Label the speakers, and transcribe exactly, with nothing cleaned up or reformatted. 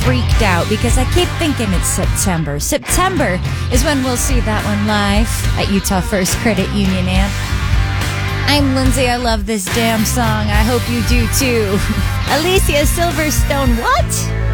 Speaker 1: freaked out because I keep thinking it's September. September is when we'll see that one live at Utah First Credit Union Amp. I'm Lindsay. I love this damn song. I hope you do too. Alicia Silverstone, what?